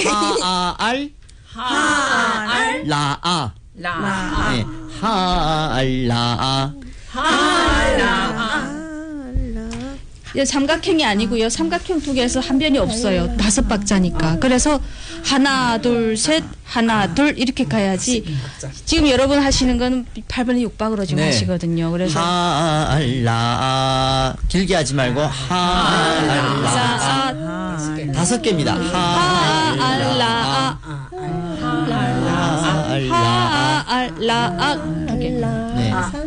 하알 하알 라아 라 네. 하알라아 하라 삼각형이 아니고요. 삼각형 두 개에서 한 변이 없어요. 5박자니까. 그래서 하나 둘 셋 하나 둘 이렇게 가야지. 지금 여러분 하시는 건 8번에 6박으로 지금 네. 하시거든요. 그래서 하알라아 길게 하지 말고 하알라아 5개입니다. 하알라아 하알라아 하알라아 두 개. 네.